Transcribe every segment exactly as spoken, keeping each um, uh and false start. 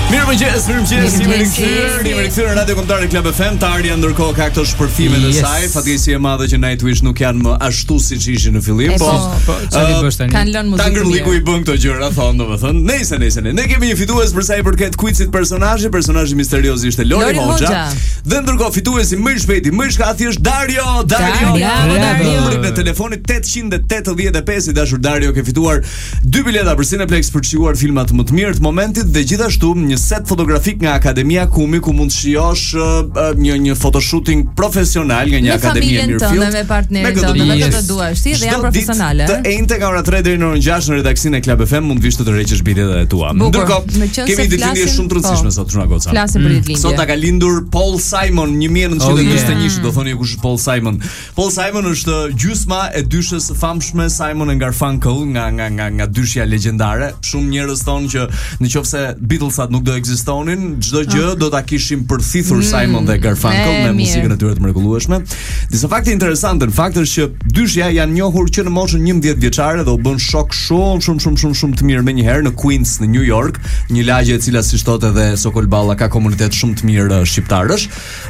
Mirëmëngjes, mirëmëngjes, jemi rikthyer, jemi rikthyer në Radio Kombëtare Club F M. Tarja ndërkohë ka këto shpërfimet e saj, fatkeqësi e madhe që Nightwish nuk janë më ashtu siç ishin në fillim, po çfarë bësh tani? Kan lënë muzikën. Tangerliku i bën këto gjëra, thonë domethënë. Nëse nëse ne kemi një fitues për sa i përket quizit personazhi, personazhi misterioz ishte Lori Hoxha. Dhe ndërkohë fituesi më i shpejti, më i shkati është Dario, Dario. Numri në telefonit tetëqind e tetëdhjetë e pesë, i dashur Dario, ke fituar dy bileta për Cineplex për të shijuar filmat më të mirë të momentit dhe gjithashtu një set fotografik nga Akademia Kumi ku mund të shijosh uh, një një photoshooting profesional nga një akademi e mirëfillt me partnerin tonë, me të duash ti dhe janë profesionale. Të enjte nga ora tre deri në orën gjashtë në redaksinë e Club F M mund vish të tërheqësh biletat e tua. Ndërkohë, kemi ditëlindje shumë të rëndësishme sot, Shuna Goca. Flasim për ditëlindje. Sot ka lindur Paul Simon një mijë e nëntëqind e njëzet e një, do thoni kush është Paul Simon. Paul Simon është gjysma e dyshës së famshme Simon and Garfunkel nga nga nga nga dyshja legjendare. Shumë njerëz thonë që nëse Beatlesat nuk do ekzistonin, çdo gjë do ta kishim përthithur Simon dhe Garfunkel me muzikën e tyre të mrekullueshme. Disa fakte interesante, në fakt është që dyshja janë njohur që në moshën njëmbëdhjetë vjeçare dhe u bën shok shumë shumë shumë shumë shumë të mirë më njëherë në Queens në New York, një lagje e cila siç thotë edhe Sokol Balla ka komunitet shumë të mirë shqiptarësh.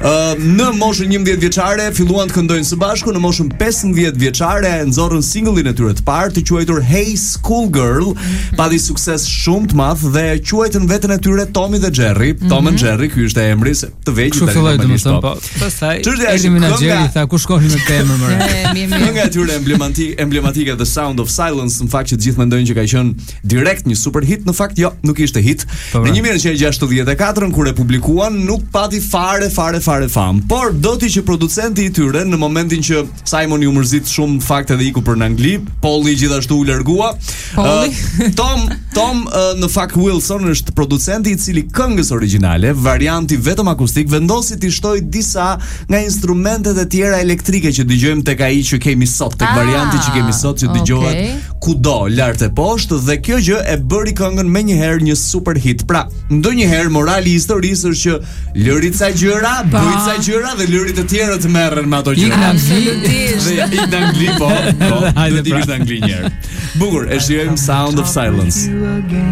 Ë në moshën njëmbëdhjetë vjeçare filluan të këndojnë së bashku, në moshën pesëmbëdhjetë vjeçare nxorrën singullin e tyre të parë të quajtur Hey Schoolgirl, pati sukses shumë të madh dhe quajtën veten e tyre Tommy dhe Jerry. Tom and Jerry, ky është emri se të vegjël tani normalisht. Po, pastaj erdhi menaxheri tha ku shkonin me temën më. Një nga atyre emblematike, emblematike The Sound of Silence, në fakt që të gjithë mendojnë që ka qenë direkt një super hit, në fakt jo, nuk ishte hit. Në një mijë e nëntëqind e gjashtëdhjetë e katër kur e publikuan, nuk pati fare fare fare fam. Por doti që producenti i tyre në momentin që Simon i umërzit shumë, në fakt edhe iku për në Angli, Pauli gjithashtu u largua. Uh, Tom Tom uh, në fakt Wilson është producenti i cili këngës origjinale, varianti vetëm akustik, vendosi të shtoj disa nga instrumentet e tjera elektrike që dëgjojmë tek ai që kemi sot, tek ah, varianti që kemi sot që dëgjohet okay. kudo, lart e poshtë, dhe kjo gjë e bëri këngën menjëherë një super hit. Pra, ndonjëherë morali i historisë është që lërit sa gjëra, bëjt sa gjëra dhe lërit të tjerë të merren me ato gjëra. Dhe ik në Angli, po, po, do t'i kish në Angli një herë. Bukur, e shijojmë Sound of Silence.